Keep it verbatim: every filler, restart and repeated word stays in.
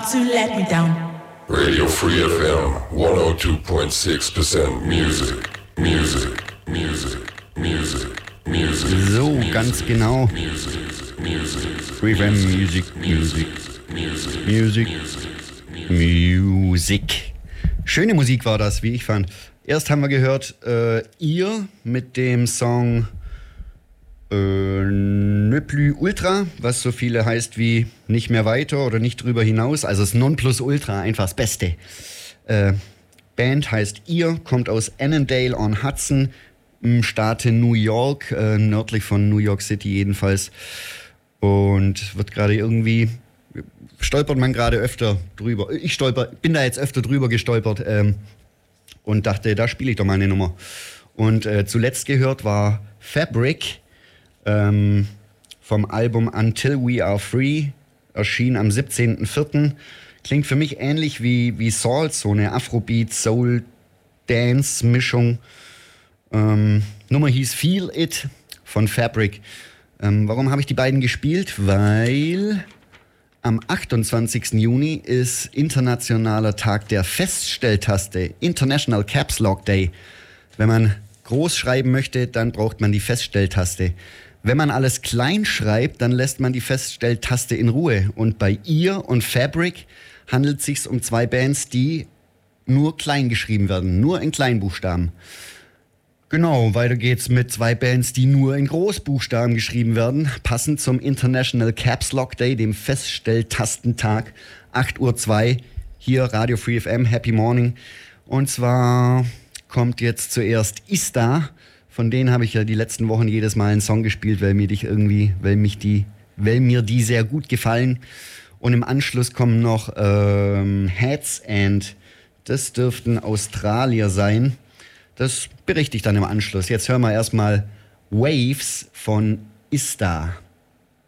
about to let me down. Radio Free F M, one oh two point six percent music, music, music, music, music. So, music, ganz genau. Music, music, Free F M, Music, Music, Music, Music. Schöne Musik war das, wie ich fand. Erst haben wir gehört, äh, ihr mit dem Song äh, Ne plus ultra, was so viele heißt wie nicht mehr weiter oder nicht drüber hinaus. Also das Nonplusultra, einfach das Beste. Äh, Band heißt ihr, kommt aus Annandale on Hudson im Staate New York, äh, nördlich von New York City jedenfalls. Und wird gerade irgendwie, stolpert man gerade öfter drüber. Ich stolper, bin da jetzt öfter drüber gestolpert ähm, und dachte, da spiele ich doch mal eine Nummer. Und äh, zuletzt gehört war Fabric ähm, vom Album Until We Are Free, erschien am siebzehnten vierten Klingt für mich ähnlich wie, wie Salt, so eine Afrobeat-Soul-Dance-Mischung. Ähm, Nummer hieß Feel It von Fabric. Ähm, warum habe ich die beiden gespielt? Weil am achtundzwanzigsten Juni ist internationaler Tag der Feststelltaste, International Caps Lock Day. Wenn man groß schreiben möchte, dann braucht man die Feststelltaste. Wenn man alles klein schreibt, dann lässt man die Feststelltaste in Ruhe. Und bei ihr und Fabric handelt es sich um zwei Bands, die nur klein geschrieben werden, nur in Kleinbuchstaben. Genau, weiter geht's mit zwei Bands, die nur in Großbuchstaben geschrieben werden. Passend zum International Caps Lock Day, dem Feststelltastentag, acht Uhr zwei, hier Radio Free F M, Happy Morning. Und zwar kommt jetzt zuerst Ista. Von denen habe ich ja die letzten Wochen jedes Mal einen Song gespielt, weil mir, dich irgendwie, weil mich die, weil mir die sehr gut gefallen. Und im Anschluss kommen noch ähm, Heads and das dürften Australier sein. Das berichte ich dann im Anschluss. Jetzt hören wir erstmal Waves von Ista.